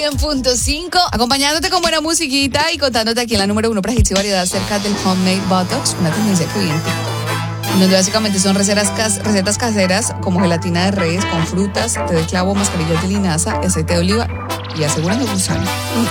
100.5, acompañándote con buena musiquita y contándote aquí en la número 1 para hits y variedad acerca del homemade botox, una tendencia que hoy en donde básicamente son recetas caseras como gelatina de res con frutas, té de clavo, mascarillas de linaza, aceite de oliva y aseguran que funciona.